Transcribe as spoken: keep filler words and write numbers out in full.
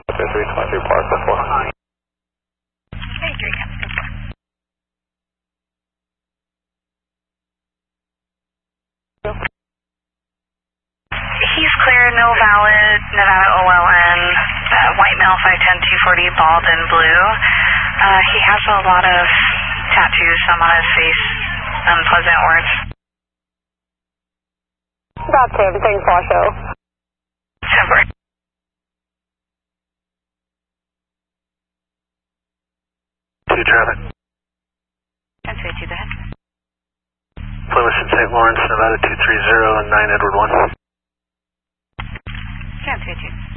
three twenty-three Park before. twenty-three, He's clear, no valid, Nevada O L N, uh, white male five ten two forty, bald and blue. Uh, he has a lot of tattoos, some on his face, unpleasant words. About Tim, thanks, Washo. Temporary. Two traffic. ten two eight, go ahead. Plymouth and Saint Lawrence, Nevada two three zero and nine Edward one. ten two eight.